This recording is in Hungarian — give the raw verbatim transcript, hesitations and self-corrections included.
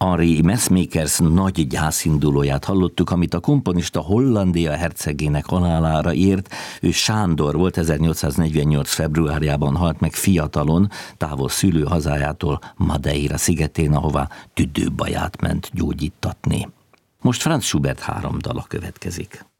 Henri Messmakers nagy gyászindulóját hallottuk, amit a komponista Hollandia hercegének halálára írt. Ő Sándor volt, ezernyolcszáznegyvennyolc februárjában halt meg fiatalon, távol szülőhazájától, Madeira szigetén, ahová tüdőbaját ment gyógyítatni. Most Franz Schubert három dala következik.